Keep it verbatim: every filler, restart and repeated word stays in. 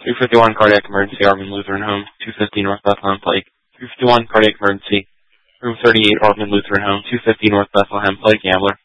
three fifty-one cardiac emergency, Arvin Lutheran Home, two fifty North Bethlehem Pike. three fifty-one cardiac emergency, room thirty-eight, Arvin Lutheran Home, two fifty North Bethlehem Pike, Ambler.